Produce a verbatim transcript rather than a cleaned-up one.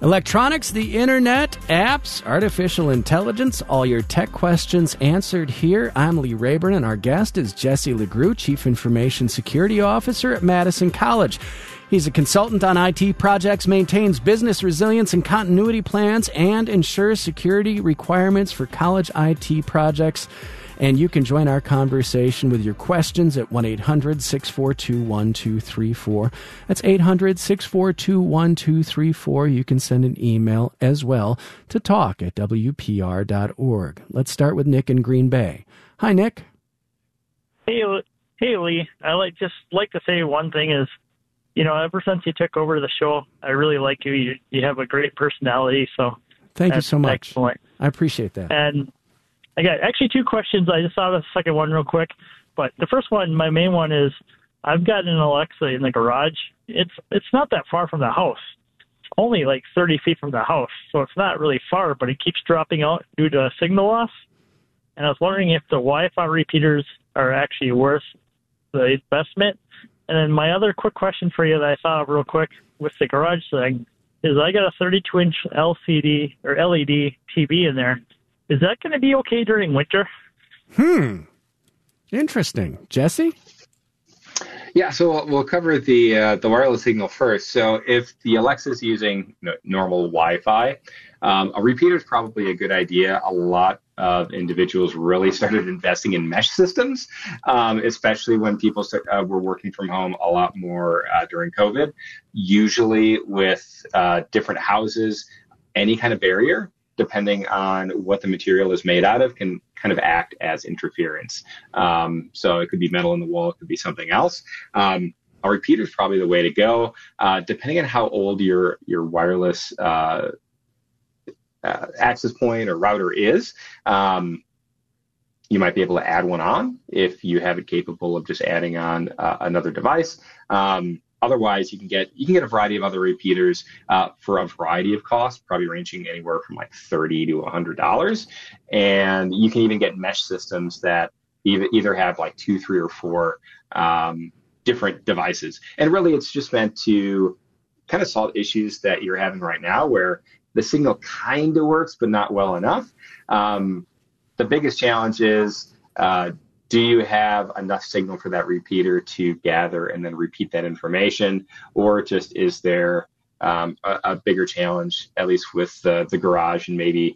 Electronics, the internet, apps, artificial intelligence, all your tech questions answered here. I'm Lee Rayburn, and our guest is Jesse LeGroux, Chief Information Security Officer at Madison College. He's a consultant on I T projects, maintains business resilience and continuity plans, and ensures security requirements for college I T projects. And you can join our conversation with your questions at one eight hundred six four two one two three four. That's eight hundred six four two one two three four. You can send an email as well to talk at W P R dot org. Let's start with Nick in Green Bay. Hi, Nick. Hey, hey, Lee. I like just like to say one thing is, you know, ever since you took over the show, I really like you. You, you have a great personality. So thank you so much. Excellent. I appreciate that. And I got actually two questions. I just thought of the second one real quick. But the first one, my main one is, I've got an Alexa in the garage. It's it's not that far from the house. It's only like thirty feet from the house. So it's not really far, but it keeps dropping out due to signal loss. And I was wondering if the Wi-Fi repeaters are actually worth the investment. And then my other quick question for you that I thought of real quick with the garage thing is, I got a thirty-two inch L C D or L E D T V in there. Is that going to be okay during winter? Hmm. Interesting. Jesse? Yeah, so we'll, we'll cover the uh, the wireless signal first. So if the Alexa is using you know, normal Wi-Fi, um, a repeater is probably a good idea. A lot of individuals really started investing in mesh systems, um, especially when people start, uh, were working from home a lot more uh, during COVID. Usually with uh, different houses, any kind of barrier, depending on what the material is made out of, can kind of act as interference. Um, so it could be metal in the wall, it could be something else. Um, a repeater is probably the way to go, uh, depending on how old your your wireless uh, uh, access point or router is. Um, you might be able to add one on if you have it capable of just adding on uh, another device. Um, Otherwise, you can get you can get a variety of other repeaters uh, for a variety of costs, probably ranging anywhere from like thirty to a hundred dollars, and you can even get mesh systems that either either have like two, three, or four um, different devices. And really, it's just meant to kind of solve issues that you're having right now, where the signal kind of works but not well enough. Um, the biggest challenge is, Uh, do you have enough signal for that repeater to gather and then repeat that information? Or just is there um, a, a bigger challenge, at least with the, the garage and maybe